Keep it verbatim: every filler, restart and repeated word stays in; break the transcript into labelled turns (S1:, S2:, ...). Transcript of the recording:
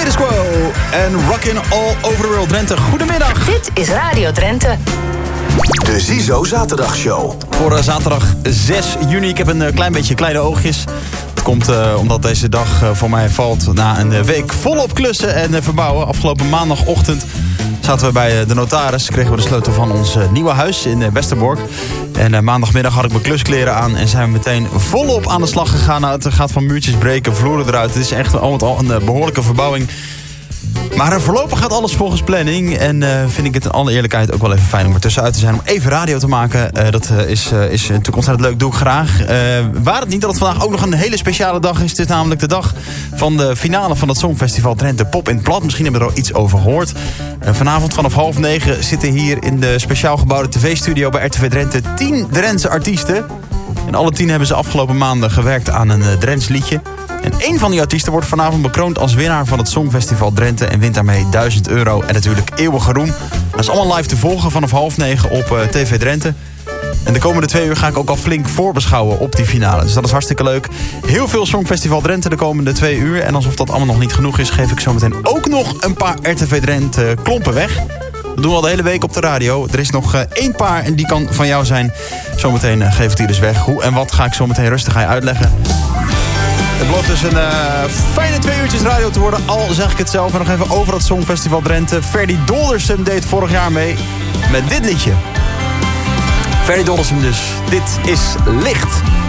S1: Status Quo en Rockin' All Over the World. Drenthe, goedemiddag.
S2: Dit is Radio Drenthe.
S3: De Ziezo Zaterdagshow.
S1: Voor uh, zaterdag zes juni. Ik heb een uh, klein beetje kleine oogjes. Het komt uh, omdat deze dag uh, voor mij valt na een uh, week volop klussen en uh, verbouwen. Afgelopen maandagochtend zaten we bij uh, de notaris. Kregen we de sleutel van ons uh, nieuwe huis in uh, Westerbork. En uh, maandagmiddag had ik mijn kluskleren aan en zijn we meteen volop aan de slag gegaan. Nou, het gaat van muurtjes breken, vloeren eruit. Het is echt al met al een uh, behoorlijke verbouwing. Maar uh, voorlopig gaat alles volgens planning. En uh, vind ik het in alle eerlijkheid ook wel even fijn om er tussenuit te zijn. Om even radio te maken. Uh, dat uh, is, uh, is natuurlijk ontzettend leuk. Doe ik graag. Uh, waar het niet dat het vandaag ook nog een hele speciale dag is. Het is namelijk de dag van de finale van het Songfestival Drenthe Pop in het Plat. Misschien hebben we er al iets over gehoord. Uh, vanavond vanaf half negen zitten hier in de speciaal gebouwde tv-studio bij R T V Drenthe tien Drentse artiesten. En alle tien hebben ze afgelopen maanden gewerkt aan een uh, Drents liedje. En één van die artiesten wordt vanavond bekroond als winnaar van het Songfestival Drenthe en wint daarmee duizend euro en natuurlijk eeuwige roem. Dat is allemaal live te volgen vanaf half negen op uh, T V Drenthe. En de komende twee uur ga ik ook al flink voorbeschouwen op die finale. Dus dat is hartstikke leuk. Heel veel Songfestival Drenthe de komende twee uur. En alsof dat allemaal nog niet genoeg is, geef ik zometeen ook nog een paar R T V Drenthe klompen weg. Dat doen we al de hele week op de radio. Er is nog uh, één paar en die kan van jou zijn. Zometeen uh, geef ik die dus weg. Hoe en wat ga ik zometeen rustig aan je uitleggen. Het belooft dus een uh, fijne twee uurtjes radio te worden. Al zeg ik het zelf. En nog even over het Songfestival Drenthe. Ferdy Doldersum deed vorig jaar mee met dit liedje. Ferdy Doldersum dus. Dit is Licht.